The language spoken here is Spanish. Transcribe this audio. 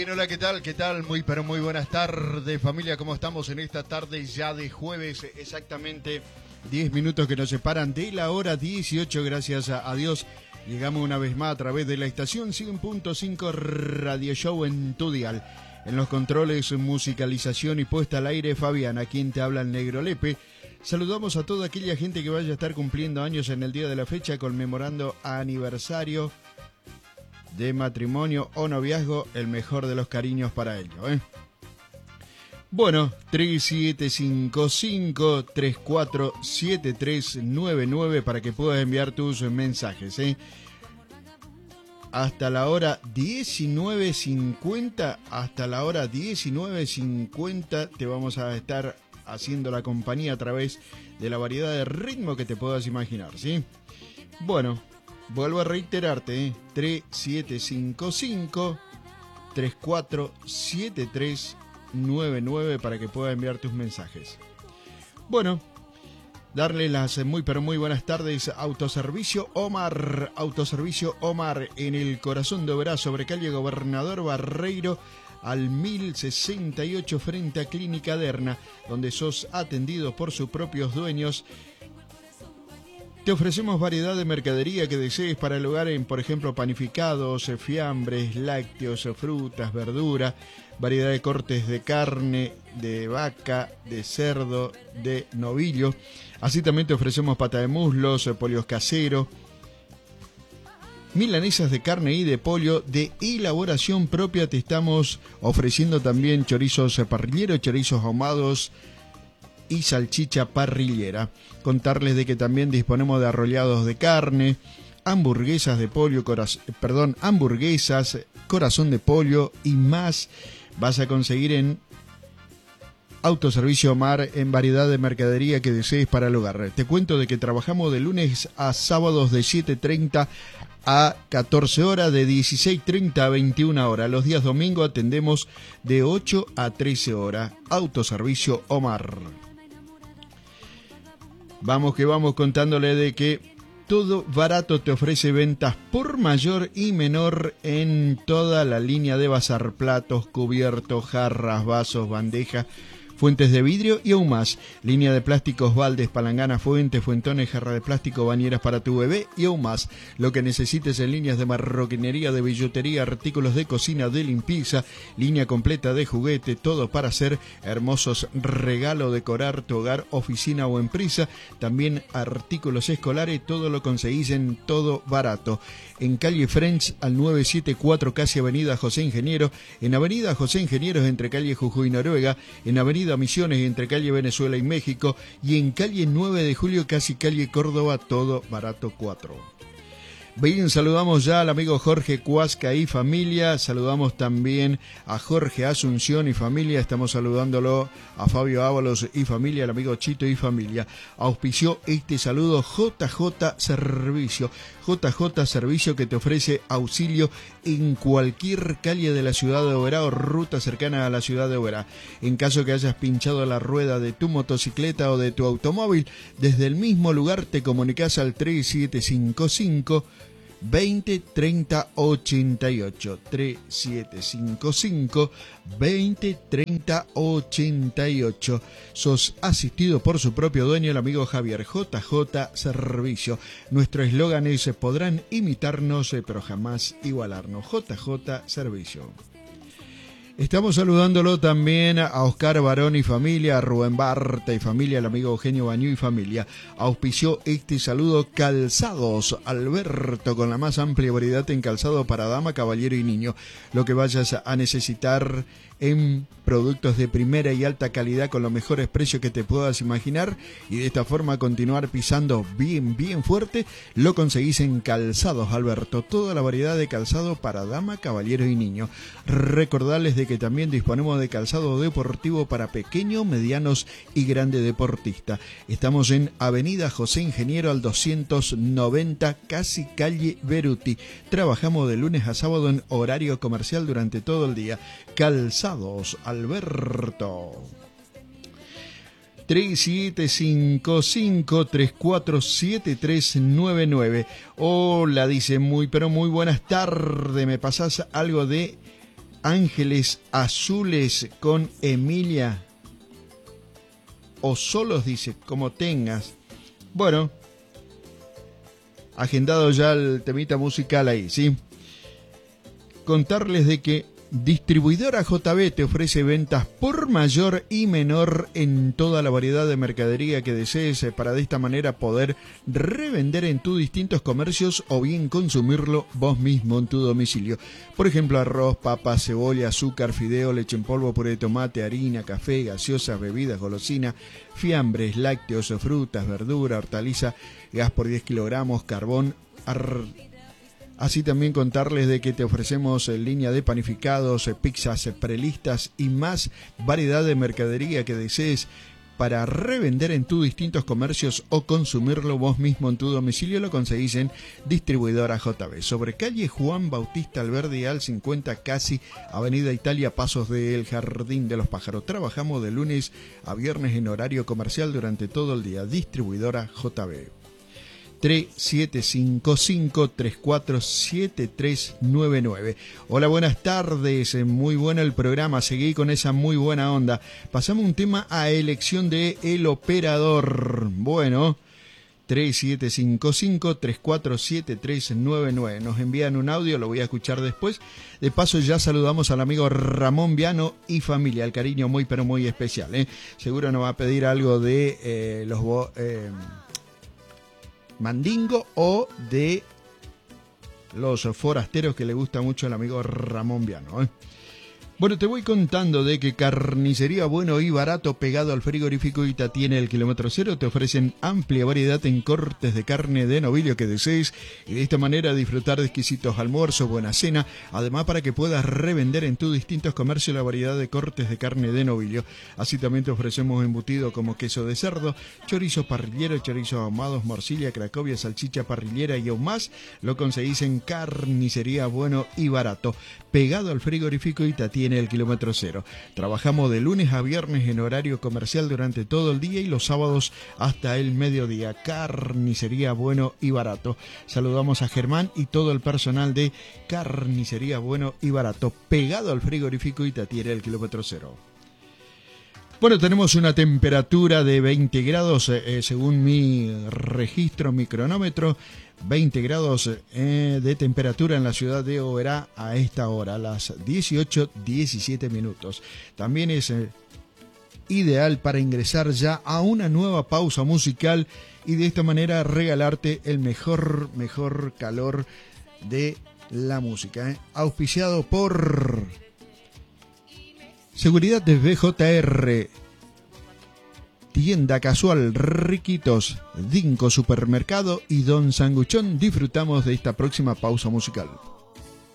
Bien, hola, ¿qué tal? ¿Qué tal? Muy, pero muy buenas tardes, familia. ¿Cómo estamos en esta tarde ya de jueves? Exactamente 10 minutos que nos separan de la hora 18, gracias a Dios. Llegamos una vez más a través de la estación 100.5 Radio Show en tu dial. En los controles, musicalización y puesta al aire, Fabián, a quien te habla el Negro Lepe. Saludamos a toda aquella gente que vaya a estar cumpliendo años en el día de la fecha, conmemorando aniversario de matrimonio o noviazgo, el mejor de los cariños para ello, ¿eh? Bueno, 3755-347399 para que puedas enviar tus mensajes, ¿eh? Hasta la hora 19:50 te vamos a estar haciendo la compañía a través de la variedad de ritmo que te puedas imaginar, ¿sí? Bueno, vuelvo a reiterarte, 3755-347399 para que puedas enviar tus mensajes. Bueno, darle las muy pero muy buenas tardes. Autoservicio Omar en el corazón de Oberá, sobre calle Gobernador Barreiro al 1068 frente a Clínica Derna, donde sos atendido por sus propios dueños. Te ofrecemos variedad de mercadería que desees para el hogar, en, por ejemplo, panificados, fiambres, lácteos, frutas, verduras, variedad de cortes de carne, de vaca, de cerdo, de novillo. Así también te ofrecemos pata de muslos, polios caseros, milanesas de carne y de pollo de elaboración propia. Te estamos ofreciendo también chorizos parrilleros, chorizos ahumados y salchicha parrillera. Contarles de que también disponemos de arrollados de carne, hamburguesas de pollo, hamburguesas, corazón de pollo y más. Vas a conseguir en Autoservicio Omar en variedad de mercadería que desees para el hogar. Te cuento de que trabajamos de lunes a sábados de 7:30 a 14 horas, de 16:30 a 21 horas. Los días domingo atendemos de 8 a 13 horas. Autoservicio Omar. Vamos que vamos contándole de que Todo Barato te ofrece ventas por mayor y menor en toda la línea de bazar, platos, cubiertos, jarras, vasos, bandejas, fuentes de vidrio y aún más. Línea de plásticos, baldes, palanganas, fuentes, fuentones, jarra de plástico, bañeras para tu bebé y aún más. Lo que necesites en líneas de marroquinería, de billutería, artículos de cocina, de limpieza, línea completa de juguete, todo para hacer hermosos regalos, decorar tu hogar, oficina o empresa. También artículos escolares, todo lo conseguís en Todo Barato. En calle French al 974, casi avenida José Ingeniero, en avenida José Ingenieros entre calle Jujuy y Noruega, en avenida Misiones entre calle Venezuela y México, y en calle 9 de Julio, casi calle Córdoba, Todo Barato 4. Bien, saludamos ya al amigo Jorge Cuasca y familia, saludamos también a Jorge Asunción y familia, estamos saludándolo a Fabio Ábalos y familia, al amigo Chito y familia. Auspició este saludo JJ Servicio, JJ Servicio, que te ofrece auxilio en cualquier calle de la ciudad de Oberá o ruta cercana a la ciudad de Oberá. En caso que hayas pinchado la rueda de tu motocicleta o de tu automóvil, desde el mismo lugar te comunicas al 3755 20 30 88, 3755 20 30 88. Sos asistido por su propio dueño, el amigo Javier. JJ Servicio. Nuestro eslogan es: podrán imitarnos pero jamás igualarnos. JJ Servicio. Estamos saludándolo también a Oscar Barón y familia, a Rubén Barta y familia, al amigo Eugenio Bañú y familia. Auspició este saludo Calzados Alberto, con la más amplia variedad en calzado para dama, caballero y niño. Lo que vayas a necesitar en productos de primera y alta calidad con los mejores precios que te puedas imaginar, y de esta forma continuar pisando bien fuerte, lo conseguís en Calzados Alberto. Toda la variedad de calzado para dama, caballero y niño. Recordarles de que también disponemos de calzado deportivo para pequeños, medianos y grandes deportistas. Estamos en avenida José Ingeniero al 290, casi calle Beruti. Trabajamos de lunes a sábado en horario comercial durante todo el día. Calzados Alberto. 3755-347399. Hola, dice, muy pero muy buenas tardes. ¿Me pasás algo de Ángeles Azules con Emilia. O solos, dice, como tengas. Bueno, agendado ya el temita musical ahí, ¿sí? Contarles de que Distribuidora JB te ofrece ventas por mayor y menor en toda la variedad de mercadería que desees para de esta manera poder revender en tus distintos comercios o bien consumirlo vos mismo en tu domicilio. Por ejemplo, arroz, papas, cebolla, azúcar, fideo, leche en polvo, puré de tomate, harina, café, gaseosas, bebidas, golosina, fiambres, lácteos, frutas, verdura, hortaliza, gas por 10 kilogramos, carbón, Así también contarles de que te ofrecemos línea de panificados, pizzas, prelistas y más variedad de mercadería que desees para revender en tus distintos comercios o consumirlo vos mismo en tu domicilio. Lo conseguís en Distribuidora JB. Sobre calle Juan Bautista Alberdi al 50, casi Avenida Italia, Pasos del Jardín de los Pájaros. Trabajamos de lunes a viernes en horario comercial durante todo el día. Distribuidora JB. 3755-347399. Hola, buenas tardes, muy bueno el programa, seguí con esa muy buena onda. Pasamos un tema a elección de El Operador. Bueno, 3755-347399. Nos envían un audio, lo voy a escuchar después. De paso ya saludamos al amigo Ramón Viano y familia, el cariño muy pero muy especial, ¿eh? Seguro nos va a pedir algo de los... Mandingo o de los forasteros que le gusta mucho al amigo Ramón Viano, ¿eh? Bueno, te voy contando de que Carnicería Bueno y Barato, pegado al frigorífico Itatí en el kilómetro cero, te ofrecen amplia variedad en cortes de carne de novillo que desees y de esta manera disfrutar de exquisitos almuerzos, buena cena, además para que puedas revender en tus distintos comercios la variedad de cortes de carne de novillo. Así también te ofrecemos embutido como queso de cerdo, chorizo parrillero, chorizos ahumados, morcilla, cracovia, salchicha parrillera y aún más. Lo conseguís en Carnicería Bueno y Barato, pegado al frigorífico Itatí en el kilómetro cero. Trabajamos de lunes a viernes en horario comercial durante todo el día y los sábados hasta el mediodía. Carnicería Bueno y Barato. Saludamos a Germán y todo el personal de Carnicería Bueno y Barato, pegado al frigorífico Itatí en el kilómetro cero. Bueno, tenemos una temperatura de 20 grados, según mi registro, mi cronómetro, 20 grados de temperatura en la ciudad de Oberá a esta hora, a las 18:17 minutos. También es ideal para ingresar ya a una nueva pausa musical y de esta manera regalarte el mejor calor de la música, auspiciado por Seguridad de BJR, Tienda Casual Riquitos, Dinco Supermercado y Don Sanguchón. Disfrutamos de esta próxima pausa musical.